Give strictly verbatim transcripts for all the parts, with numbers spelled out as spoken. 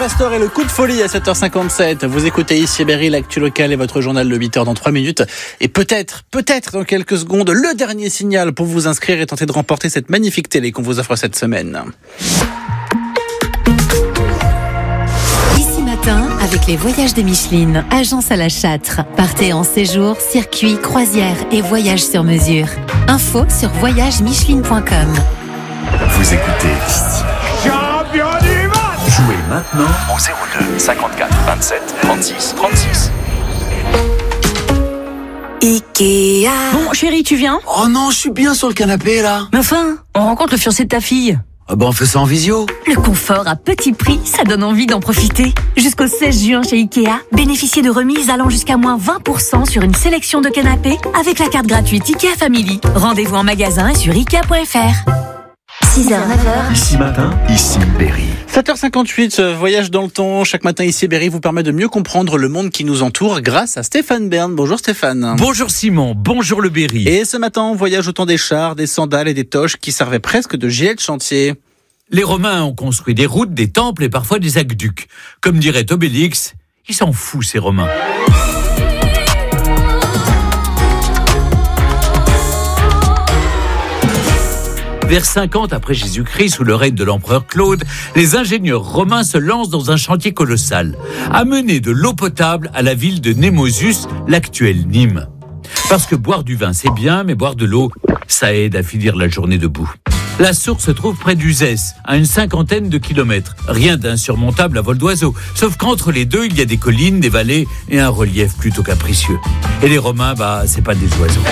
Pastor et le coup de folie à sept heures cinquante-sept. Vous écoutez ici Berry, l'actu locale et votre journal de huit heures dans trois minutes. Et peut-être, peut-être dans quelques secondes, le dernier signal pour vous inscrire et tenter de remporter cette magnifique télé qu'on vous offre cette semaine. Ici matin, avec les voyages de Micheline, agence à la Châtre. Partez en séjour, circuit, croisière et voyage sur mesure. Info sur voyage micheline point com. Vous écoutez Champion du monde. Jouez maintenant au zéro deux cinquante-quatre vingt-sept trente-six trente-six. Ikea. Bon, chérie, tu viens ? Oh non, je suis bien sur le canapé là. Mais enfin, on rencontre le fiancé de ta fille. Ah bah on fait ça en visio. Le confort à petit prix, ça donne envie d'en profiter. Jusqu'au seize juin chez Ikea, bénéficiez de remises allant jusqu'à moins vingt pour cent sur une sélection de canapés avec la carte gratuite Ikea Family. Rendez-vous en magasin et sur ikea point f r. six heures neuf heures. Ici matin, ici Berry. sept heures cinquante-huit, voyage dans le temps. Chaque matin ici Berry vous permet de mieux comprendre le monde qui nous entoure grâce à Stéphane Bern. Bonjour Stéphane. Bonjour Simon, bonjour le Berry. Et ce matin, on voyage au temps des chars, des sandales et des toches qui servaient presque de gilets de chantier. Les Romains ont construit des routes, des temples et parfois des aqueducs. Comme dirait Obélix, ils s'en foutent ces Romains. Vers cinquante après Jésus-Christ, sous le règne de l'empereur Claude, les ingénieurs romains se lancent dans un chantier colossal, amener de l'eau potable à la ville de Némosus, l'actuelle Nîmes. Parce que boire du vin c'est bien, mais boire de l'eau, ça aide à finir la journée debout. La source se trouve près d'Uzès, à une cinquantaine de kilomètres. Rien d'insurmontable à vol d'oiseau, sauf qu'entre les deux, il y a des collines, des vallées et un relief plutôt capricieux. Et les Romains, bah, c'est pas des oiseaux.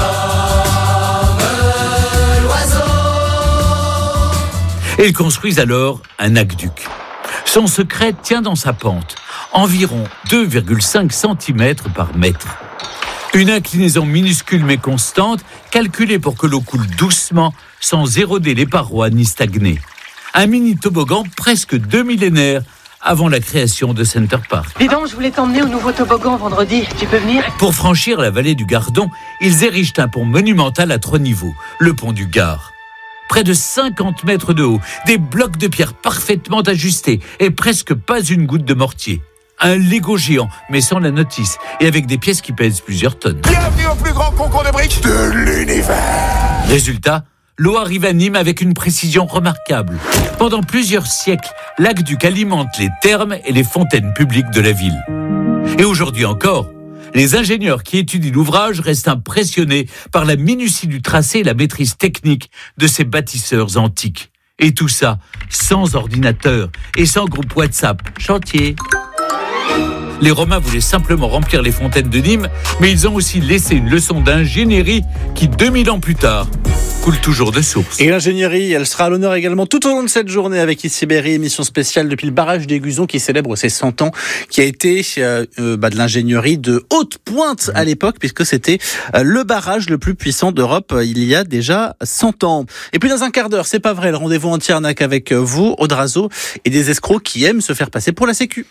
Et ils construisent alors un aqueduc. Son secret tient dans sa pente, environ deux virgule cinq centimètres par mètre. Une inclinaison minuscule mais constante, calculée pour que l'eau coule doucement, sans éroder les parois ni stagner. Un mini toboggan presque deux millénaires avant la création de Center Park. Dis donc, je voulais t'emmener au nouveau toboggan vendredi. Tu peux venir ? Pour franchir la vallée du Gardon, ils érigent un pont monumental à trois niveaux, le pont du Gard. Près de cinquante mètres de haut, des blocs de pierre parfaitement ajustés et presque pas une goutte de mortier. Un Lego géant, mais sans la notice, et avec des pièces qui pèsent plusieurs tonnes. Bienvenue au plus grand concours de briques de l'univers. Résultat, l'eau arrive à Nîmes avec une précision remarquable. Pendant plusieurs siècles, l'aqueduc alimente les thermes et les fontaines publiques de la ville. Et aujourd'hui encore, les ingénieurs qui étudient l'ouvrage restent impressionnés par la minutie du tracé et la maîtrise technique de ces bâtisseurs antiques. Et tout ça sans ordinateur et sans groupe WhatsApp. Chantier. Les Romains voulaient simplement remplir les fontaines de Nîmes, mais ils ont aussi laissé une leçon d'ingénierie qui, deux mille ans plus tard, coule toujours de source. Et l'ingénierie, elle sera à l'honneur également tout au long de cette journée avec Ici Berry, émission spéciale depuis le barrage d'Aiguzon qui célèbre ses cent ans, qui a été euh, euh, bah, de l'ingénierie de haute pointe à l'époque, puisque c'était euh, le barrage le plus puissant d'Europe euh, il y a déjà cent ans. Et puis dans un quart d'heure, c'est pas vrai, le rendez-vous entier arnaque avec vous, Audrazo, et des escrocs qui aiment se faire passer pour la sécu.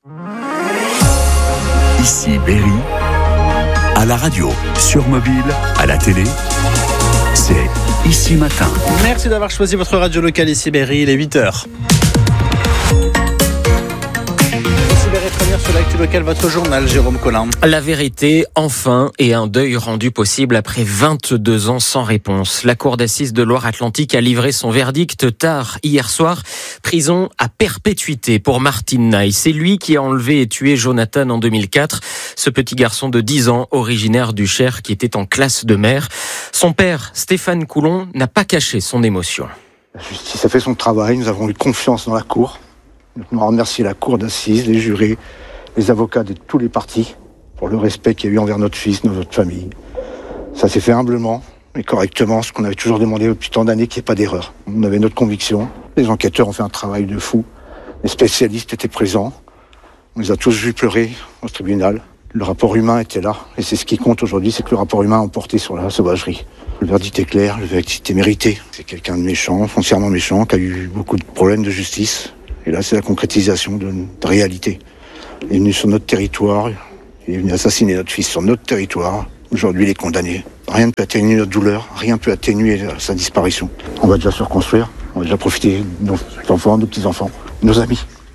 Ici Berry, à la radio, sur mobile, à la télé, c'est Ici Matin. Merci d'avoir choisi votre radio locale Ici Berry, il est huit heures. Ici Berry, première sur l'actu locale, votre journal, Jérôme Collin. La vérité, enfin, et un deuil rendu possible après vingt-deux ans sans réponse. La cour d'assises de Loire-Atlantique a livré son verdict tard hier soir. Prison à perpétuité pour Martin Naï. C'est lui qui a enlevé et tué Jonathan en deux mille quatre. Ce petit garçon de dix ans, originaire du Cher, qui était en classe de mer. Son père, Stéphane Coulon, n'a pas caché son émotion. La justice a fait son travail. Nous avons eu confiance dans la cour. Nous remercions la cour d'assises, les jurés, les avocats de tous les partis pour le respect qu'il y a eu envers notre fils, notre famille. Ça s'est fait humblement, mais correctement, ce qu'on avait toujours demandé depuis tant d'années, qu'il n'y ait pas d'erreur. On avait notre conviction. Les enquêteurs ont fait un travail de fou. Les spécialistes étaient présents. On les a tous vus pleurer au tribunal. Le rapport humain était là. Et c'est ce qui compte aujourd'hui, c'est que le rapport humain a emporté sur la sauvagerie. Le verdict est clair, le verdict est mérité. C'est quelqu'un de méchant, foncièrement méchant, qui a eu beaucoup de problèmes de justice. Et là, c'est la concrétisation de, de réalité. Il est venu sur notre territoire, il est venu assassiner notre fils sur notre territoire. Aujourd'hui, il est condamné. Rien ne peut atténuer notre douleur, rien ne peut atténuer sa disparition. On va déjà se reconstruire, on va déjà profiter de nos enfants, de nos petits-enfants, nos amis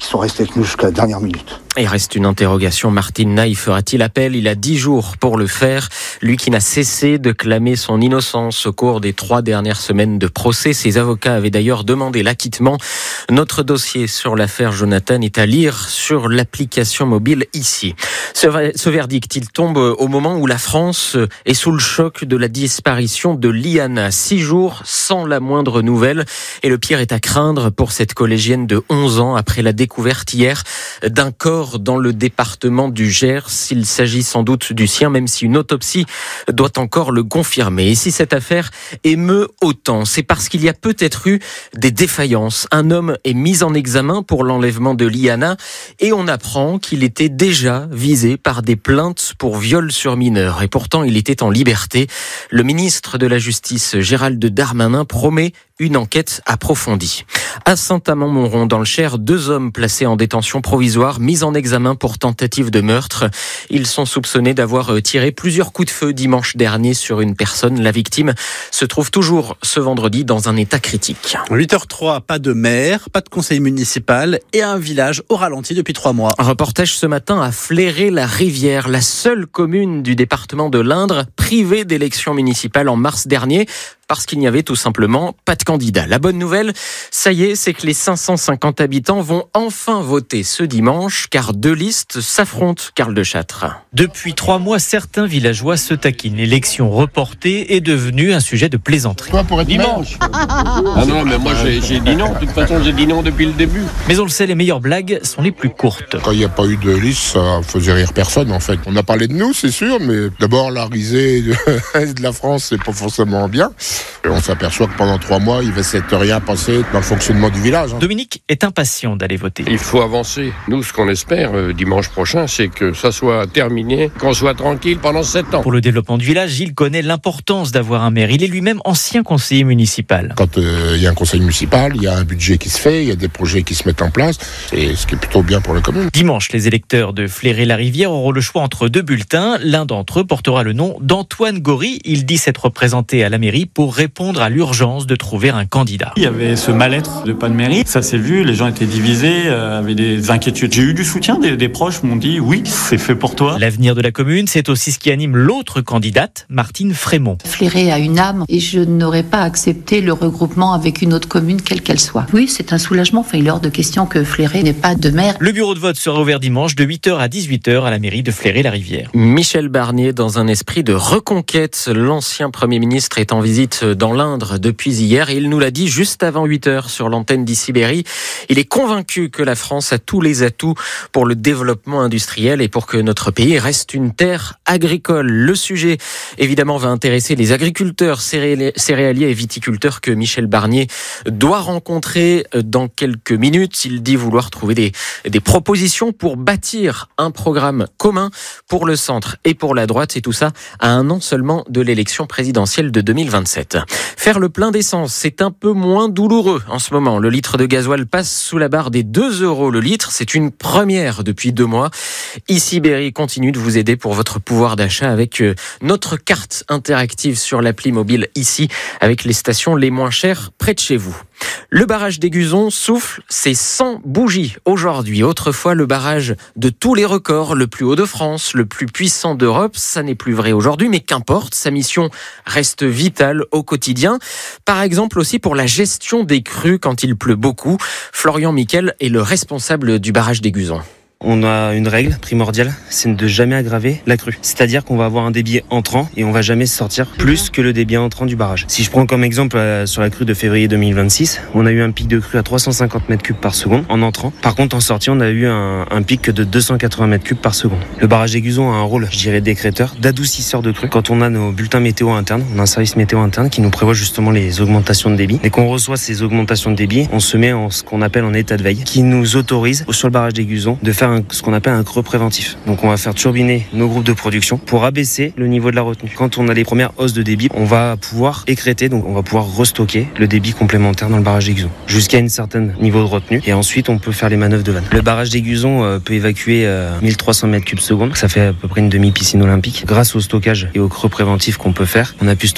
qui sont restés avec nous jusqu'à la dernière minute. Il reste une interrogation. Martin Naï fera-t-il appel ? Il a dix jours pour le faire. Lui qui n'a cessé de clamer son innocence au cours des trois dernières semaines de procès. Ses avocats avaient d'ailleurs demandé l'acquittement. Notre dossier sur l'affaire Jonathan est à lire sur l'application mobile ici. Ce, ce verdict, il tombe au moment où la France est sous le choc de la disparition de Liana. Six jours sans la moindre nouvelle. Et le pire est à craindre pour cette collégienne de onze ans après la découverte hier d'un corps dans le département du Gers. Il s'agit sans doute du sien, même si une autopsie doit encore le confirmer. Et si cette affaire émeut autant, c'est parce qu'il y a peut-être eu des défaillances. Un homme est mis en examen pour l'enlèvement de Liana et on apprend qu'il était déjà visé par des plaintes pour viol sur mineur. Et pourtant, il était en liberté. Le ministre de la Justice, Gérald Darmanin, promet une enquête approfondie. À Saint-Amand-Montrond, dans le Cher, deux hommes placés en détention provisoire, mis en examen pour tentative de meurtre. Ils sont soupçonnés d'avoir tiré plusieurs coups de feu dimanche dernier sur une personne. La victime se trouve toujours ce vendredi dans un état critique. huit heures trois, pas de maire, pas de conseil municipal et un village au ralenti depuis trois mois. Un reportage ce matin à Fléré-la-Rivière, la seule commune du département de l'Indre privée d'élections municipales en mars dernier, parce qu'il n'y avait tout simplement pas de candidat. La bonne nouvelle, ça y est, c'est que les cinq cent cinquante habitants vont enfin voter ce dimanche, car deux listes s'affrontent, Karl de Châtre. Depuis trois mois, certains villageois se taquinent. L'élection reportée est devenue un sujet de plaisanterie. Toi, pour être dimanche. Ah non, mais moi j'ai, j'ai dit non. De toute façon, j'ai dit non depuis le début. Mais on le sait, les meilleures blagues sont les plus courtes. Quand il n'y a pas eu de liste, ça faisait rire personne en fait. On a parlé de nous, c'est sûr, mais d'abord la risée de, de la France, c'est pas forcément bien. Et on s'aperçoit que pendant trois mois, il ne va s'être rien passé dans le fonctionnement du village. Hein. Dominique est impatient d'aller voter. Il faut avancer. Nous, ce qu'on espère euh, dimanche prochain, c'est que ça soit terminé, qu'on soit tranquille pendant sept ans. Pour le développement du village, Gilles connaît l'importance d'avoir un maire. Il est lui-même ancien conseiller municipal. Quand il euh, y a un conseil municipal, il y a un budget qui se fait, il y a des projets qui se mettent en place, et ce qui est plutôt bien pour la commune. Dimanche, les électeurs de Fléré-la-Rivière auront le choix entre deux bulletins. L'un d'entre eux portera le nom d'Antoine Gory. Il dit s'être représenté à la mairie pour répondre à l'urgence de trouver un candidat. Il y avait ce mal-être de pas de mairie, ça s'est vu, les gens étaient divisés, euh, avaient des inquiétudes. J'ai eu du soutien, des, des proches m'ont dit oui, c'est fait pour toi. L'avenir de la commune, c'est aussi ce qui anime l'autre candidate, Martine Frémont. Fléré a une âme et je n'aurais pas accepté le regroupement avec une autre commune, quelle qu'elle soit. Oui, c'est un soulagement, enfin, il est hors de question que Fléré n'ait pas de maire. Le bureau de vote sera ouvert dimanche de huit heures à dix-huit heures à la mairie de Fléré-la-Rivière. Michel Barnier, dans un esprit de reconquête, l'ancien Premier ministre est en visite dans l'Indre depuis hier et il nous l'a dit juste avant huit heures sur l'antenne d'Ici Berry. Il est convaincu que la France a tous les atouts pour le développement industriel et pour que notre pays reste une terre agricole. Le sujet, évidemment, va intéresser les agriculteurs, céréaliers et viticulteurs que Michel Barnier doit rencontrer dans quelques minutes. Il dit vouloir trouver des, des propositions pour bâtir un programme commun pour le centre et pour la droite, et tout ça à un an seulement de l'élection présidentielle de deux mille vingt-sept. Faire le plein d'essence, c'est un peu moins douloureux en ce moment. Le litre de gasoil passe sous la barre des deux euros le litre. C'est une première depuis deux mois. Ici, Berry continue de vous aider pour votre pouvoir d'achat avec notre carte interactive sur l'appli mobile Ici, avec les stations les moins chères près de chez vous. Le barrage d'Aiguzon souffle ses cent bougies aujourd'hui. Autrefois, le barrage de tous les records, le plus haut de France, le plus puissant d'Europe, ça n'est plus vrai aujourd'hui, mais qu'importe, sa mission reste vitale au quotidien. Par exemple aussi pour la gestion des crues quand il pleut beaucoup. Florian Miquel est le responsable du barrage d'Aiguzon. On a une règle primordiale, c'est de jamais aggraver la crue. C'est-à-dire qu'on va avoir un débit entrant et on va jamais sortir plus que le débit entrant du barrage. Si je prends comme exemple euh, sur la crue de février deux mille vingt-six, on a eu un pic de crue à trois cent cinquante mètres cubes par seconde en entrant. Par contre, en sortie, on a eu un, un pic de deux cent quatre-vingts mètres cubes par seconde. Le barrage d'Aiguzon a un rôle, je dirais, décréteur, d'adoucisseur de crue. Quand on a nos bulletins météo internes, on a un service météo interne qui nous prévoit justement les augmentations de débit. Dès qu'on reçoit ces augmentations de débit, on se met en ce qu'on appelle en état de veille, qui nous autorise sur le barrage d'Aiguzon de faire un, ce qu'on appelle un creux préventif. Donc on va faire turbiner nos groupes de production pour abaisser le niveau de la retenue. Quand on a les premières hausses de débit, on va pouvoir écréter, donc on va pouvoir restocker le débit complémentaire dans le barrage d'Aiguzon jusqu'à un certain niveau de retenue et ensuite on peut faire les manœuvres de vanne. Le barrage d'Aiguzon euh, peut évacuer euh, mille trois cents mètres cubes seconde, ça fait à peu près une demi-piscine olympique. Grâce au stockage et au creux préventif qu'on peut faire, on a pu